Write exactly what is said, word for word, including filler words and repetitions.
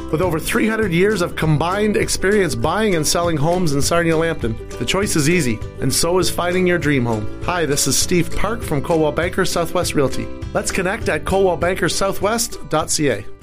With over three hundred years of combined experience buying and selling homes in Sarnia-Lambton, the choice is easy, and so is finding your dream home. Hi, this is Steve Park from Coldwell Banker Southwest Realty. Let's connect at coldwell banker southwest dot c a.